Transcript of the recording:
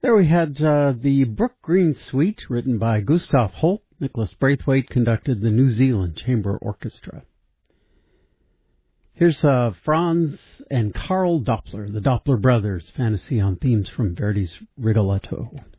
There we had the Brook Green Suite, written by Gustav Holt. Nicholas Braithwaite conducted the New Zealand Chamber Orchestra. Here's Franz and Karl Doppler, the Doppler brothers, fantasy on themes from Verdi's Rigoletto.